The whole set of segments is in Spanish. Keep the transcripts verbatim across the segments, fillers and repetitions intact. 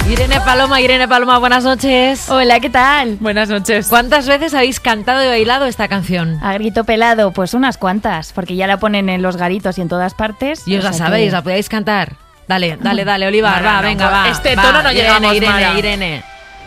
Irene Paloma, Irene Paloma, buenas noches. Hola, ¿qué tal? Buenas noches. ¿Cuántas veces habéis cantado y bailado esta canción? A grito pelado, pues unas cuantas, porque ya la ponen en los garitos y en todas partes. Y os la sabéis, que... la podéis cantar. Dale, dale, dale, Olivar, no, va, no, venga, no, va. Este va, tono no Irene, llegamos, Irene, Mara. Irene.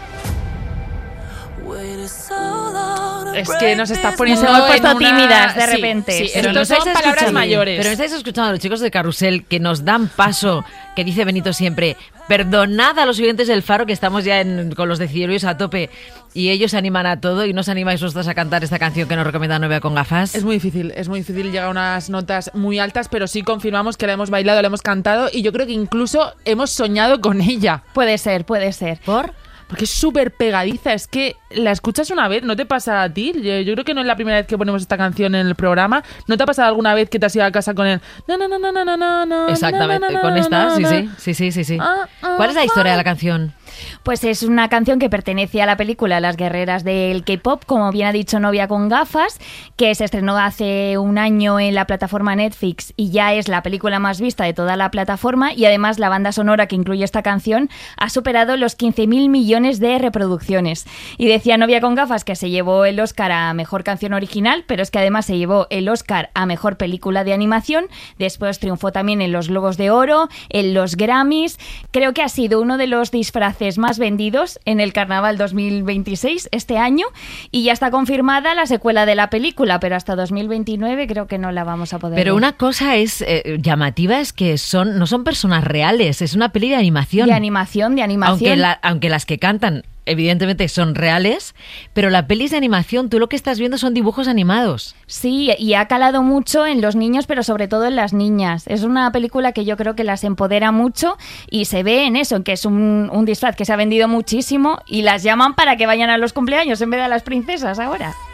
Es que nos estás poniendo Nos hemos puesto en una... tímidas de sí, repente. Sí, Pero estos son palabras escuchando, mayores. Pero estáis escuchando a los chicos de Carrusel que nos dan paso, que dice Benito siempre, perdonad a los oyentes del Faro que estamos ya en, con los decibelios a tope y ellos se animan a todo y no os animáis vosotros a cantar esta canción que nos recomienda Novia con Gafas. Es muy difícil, es muy difícil llegar a unas notas muy altas, pero sí confirmamos que la hemos bailado, la hemos cantado y yo creo que incluso hemos soñado con ella. Puede ser, puede ser. ¿Por? Porque es súper pegadiza, es que la escuchas una vez, ¿no te pasa a ti? Yo, yo creo que no es la primera vez que ponemos esta canción en el programa. ¿No te ha pasado alguna vez que te has ido a casa con el... Na, na, na, na, na, na, na, Exactamente, na, na, con esta, na, sí, na. sí, sí, sí, sí, sí. Ah, ah, ¿Cuál es la historia de la canción? Pues es una canción que pertenece a la película Las guerreras del K-pop, como bien ha dicho Novia con Gafas, que se estrenó hace un año en la plataforma Netflix y ya es la película más vista de toda la plataforma, y además la banda sonora que incluye esta canción ha superado los quince mil millones de reproducciones. Y decía Novia con Gafas que se llevó el Oscar a Mejor Canción Original, pero es que además se llevó el Oscar a Mejor Película de Animación, después triunfó también en los Globos de Oro, en los Grammys. Creo que ha sido uno de los disfraces más vendidos en el Carnaval dos mil veintiséis este año, y ya está confirmada la secuela de la película, pero hasta dos mil veintinueve creo que no la vamos a poder Pero ver. una cosa es eh, llamativa, es que son no son personas reales, es una peli de animación. De animación, de animación. Aunque, la, aunque las que cantan evidentemente son reales, pero la peli es de animación, tú lo que estás viendo son dibujos animados. Sí, y ha calado mucho en los niños, pero sobre todo en las niñas. Es una película que yo creo que las empodera mucho y se ve en eso, en que es un, un disfraz que se ha vendido muchísimo y las llaman para que vayan a los cumpleaños en vez de a las princesas ahora.